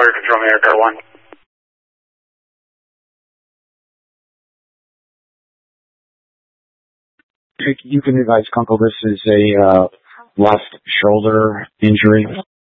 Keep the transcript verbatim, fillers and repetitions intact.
American Romeo Air one. You can advise, Kunkel, this is a uh, left shoulder injury.